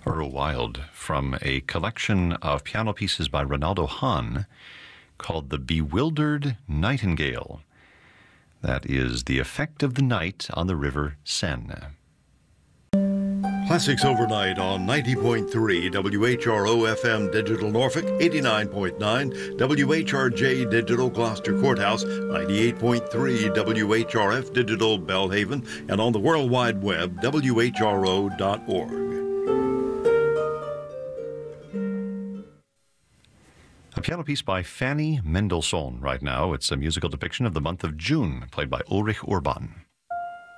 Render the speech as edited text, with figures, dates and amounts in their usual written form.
Earl Wild from a collection of piano pieces by Ronaldo Hahn called The Bewildered Nightingale. That is the effect of the night on the River Seine. Classics Overnight on 90.3 WHRO FM Digital Norfolk, 89.9 WHRJ Digital Gloucester Courthouse, 98.3 WHRF Digital Belhaven, and on the World Wide Web, WHRO.org. A piano piece by Fanny Mendelssohn right now. It's a musical depiction of the month of June, played by Ulrich Urban.